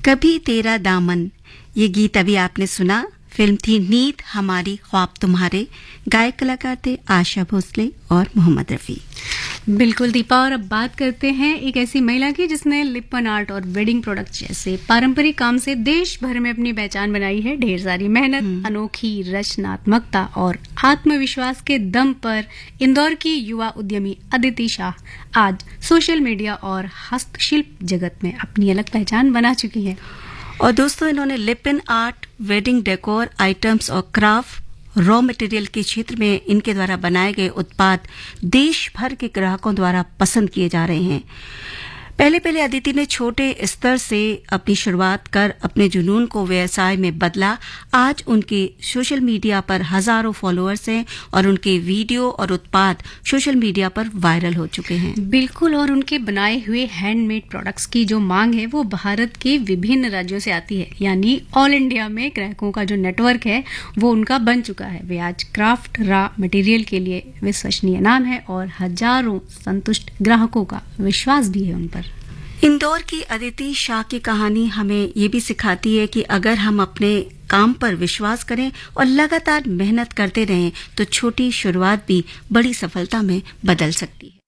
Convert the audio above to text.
कभी तेरा दामन, ये गीत अभी आपने सुना। फिल्म थी नींद हमारी ख्वाब तुम्हारे। गायक कलाकार थे आशा भोसले और मोहम्मद रफी। बिल्कुल दीपा, और अब बात करते हैं एक ऐसी महिला की जिसने लिपन आर्ट और वेडिंग प्रोडक्ट जैसे पारंपरिक काम से देश भर में अपनी पहचान बनाई है। ढेर सारी मेहनत, अनोखी रचनात्मकता और आत्मविश्वास के दम पर इंदौर की युवा उद्यमी अदिति शाह आज सोशल मीडिया और हस्तशिल्प जगत में अपनी अलग पहचान बना चुकी है। और दोस्तों, इन्होंने लिपन आर्ट, वेडिंग डेकोर आइटम्स और क्राफ्ट रॉ मटेरियल के क्षेत्र में इनके द्वारा बनाए गए उत्पाद देश भर के ग्राहकों द्वारा पसंद किए जा रहे हैं। पहले अदिति ने छोटे स्तर से अपनी शुरुआत कर अपने जुनून को व्यवसाय में बदला। आज उनके सोशल मीडिया पर हजारों फॉलोअर्स हैं और उनके वीडियो और उत्पाद सोशल मीडिया पर वायरल हो चुके हैं। बिल्कुल, और उनके बनाए हुए हैंडमेड प्रोडक्ट्स की जो मांग है वो भारत के विभिन्न राज्यों से आती है, यानी ऑल इंडिया में ग्राहकों का जो नेटवर्क है वो उनका बन चुका है। वे आज क्राफ्ट रॉ मटेरियल के लिए विश्वसनीय नाम है और हजारों संतुष्ट ग्राहकों का विश्वास भी है उन पर। इंदौर की अदिति शाह की कहानी हमें ये भी सिखाती है कि अगर हम अपने काम पर विश्वास करें और लगातार मेहनत करते रहें तो छोटी शुरुआत भी बड़ी सफलता में बदल सकती है।